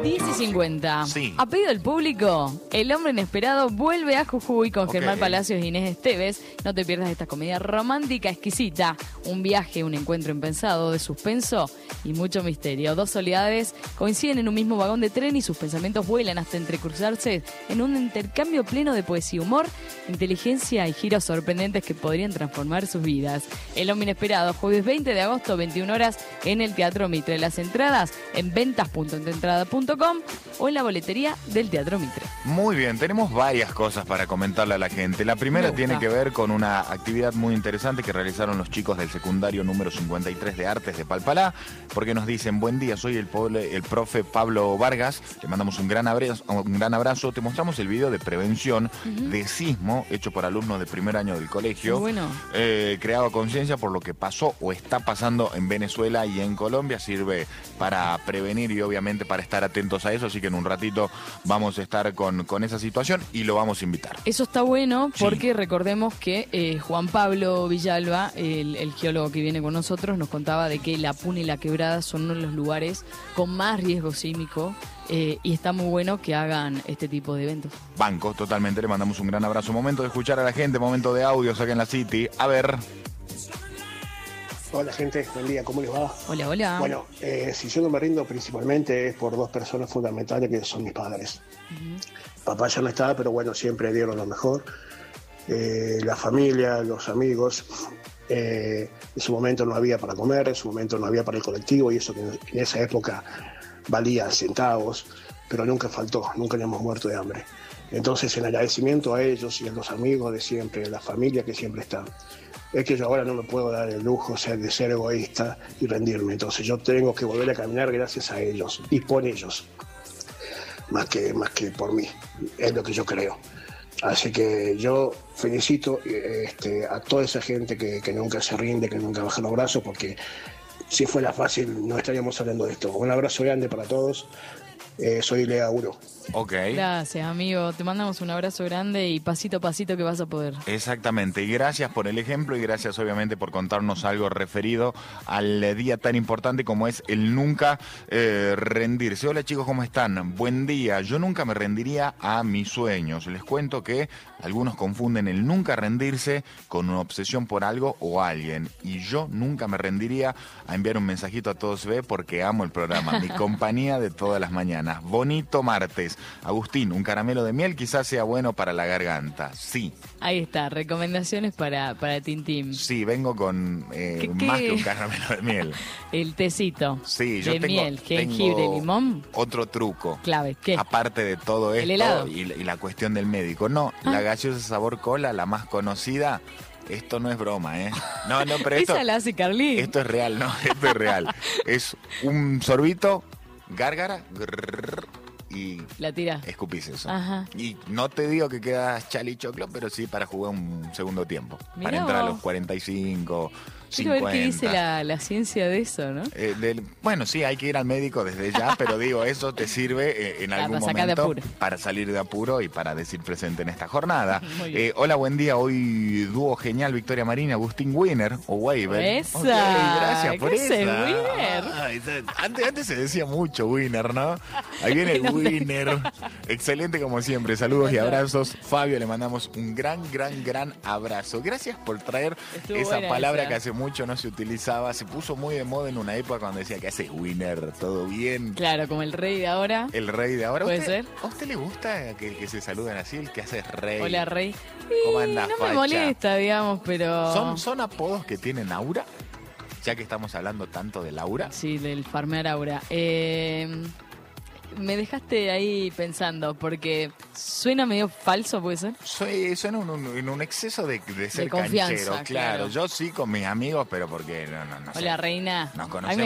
10:50. Sí. A pedido del público, El hombre inesperado vuelve a Jujuy con Germán Ok. Palacios e Inés Esteves. No te pierdas esta comedia romántica exquisita. Un viaje, un encuentro impensado de suspenso y mucho misterio. Dos soledades coinciden en un mismo vagón de tren y sus pensamientos vuelan hasta entrecruzarse en un intercambio pleno de poesía, humor, inteligencia y giros sorprendentes que podrían transformar sus vidas. El hombre inesperado, jueves 20 de agosto, 21 horas, en el Teatro Mitre. Las entradas en ventas.entrada.com o en la boletería del Teatro Mitre. Muy bien, tenemos varias cosas para comentarle a la gente. La primera Me gusta. tiene que ver con una actividad muy interesante que realizaron los chicos del secundario número 53 de Artes de Palpalá, porque nos dicen: buen día, soy el profe Pablo Vargas, le mandamos un gran abrazo. Te mostramos el video de prevención de sismo hecho por alumnos de primer año del colegio. Bueno. Creado a conciencia por lo que pasó o está pasando en Venezuela y en Colombia. Sirve para prevenir y obviamente para estar atentos a eso, así que en un ratito vamos a estar con esa situación y lo vamos a invitar. Eso está bueno porque Sí. recordemos que Juan Pablo Villalba, el geólogo que viene con nosotros, nos contaba de que la Puna y la Quebrada son uno de los lugares con más riesgo sísmico y está muy bueno que hagan este tipo de eventos. Banco, totalmente, le mandamos un gran abrazo. Momento de escuchar a la gente, momento de audio, acá en la City. A ver. Hola gente, buen día, ¿cómo les va? Hola, hola. Bueno, si yo no me rindo principalmente es por dos personas fundamentales que son mis padres. Papá ya no está, pero bueno, siempre dieron lo mejor. La familia, los amigos. En su momento no había para comer, en su momento no había para el colectivo y eso que en esa época valía centavos, pero nunca faltó, nunca le hemos muerto de hambre. Entonces, en agradecimiento a ellos y a los amigos de siempre, a la familia que siempre está, es que yo ahora no me puedo dar el lujo de ser egoísta y rendirme. Entonces yo tengo que volver a caminar gracias a ellos y por ellos, más que por mí, es lo que yo creo. Así que yo felicito a toda esa gente que nunca se rinde, que nunca baja los brazos, porque si fuera fácil no estaríamos hablando de esto. Un abrazo grande para todos. Soy Lea Uro. Ok. Gracias, amigo. Te mandamos un abrazo grande y pasito a pasito que vas a poder. Exactamente, y gracias por el ejemplo y gracias obviamente por contarnos algo referido al día tan importante como es el nunca rendirse. Hola chicos, ¿cómo están? Buen día. Yo nunca me rendiría a mis sueños. Les cuento que algunos confunden el nunca rendirse con una obsesión por algo o alguien, y yo nunca me rendiría a enviar un mensajito a Todos ve porque amo el programa, mi compañía de todas las mañanas. Bonito martes. Agustín, un caramelo de miel quizás sea bueno para la garganta. Sí. Ahí está, recomendaciones para Tintín. Sí, vengo con ¿Qué? más que un caramelo de miel. El tecito Sí, yo de tengo, miel, jengibre, tengo limón. otro truco. Clave, ¿qué? Aparte de todo ¿El esto helado? y la cuestión del médico. No, la gaseosa sabor cola, la más conocida. Esto no es broma, ¿eh? No, pero esto, Esa la hace Carlín. esto es real, no, esto es real. Es un sorbito, gárgara, y La tira. escupís eso. Ajá. Y no te digo que quedas chali choclo, pero sí para jugar un segundo tiempo. Mirá para entrar a vos. los 45, Quiero 50. ver qué dice la ciencia de eso, ¿no? Bueno, sí, hay que ir al médico desde ya, pero digo, eso te sirve en algún para sacar de momento apuro. para salir de apuro y para decir presente en esta jornada. Muy bien. Hola, buen día. Hoy dúo genial, Victoria Marín, Agustín Winner o Weber. ¡Esa! Ok, gracias por ¿Qué haces, esa. Winner? Ay, antes se decía mucho Winner, ¿no? Ahí viene el Winner. Excelente como siempre. Saludos y abrazos. Fabio, le mandamos un gran abrazo. Gracias por traer Estuvo esa buena palabra esa. que hace mucho no se utilizaba. Se puso muy de moda en una época cuando decía que hace Winner, todo bien. Claro, como el rey de ahora. El rey de ahora. ¿Puede ¿Usted- ser? ¿A usted le gusta que se saluden así? El que hace rey. Hola, rey. ¿Cómo Y andás, no facha? me molesta, digamos, pero... ¿Son apodos que tienen aura? Ya que estamos hablando tanto de Laura. Sí, del farmear aura. Me dejaste ahí pensando, porque suena medio falso, ¿puede ser? Suena en un exceso de ser confianza, canchero, claro. claro. Yo sí con mis amigos, pero porque no sé. Hola, reina. Nos A mí conocemos.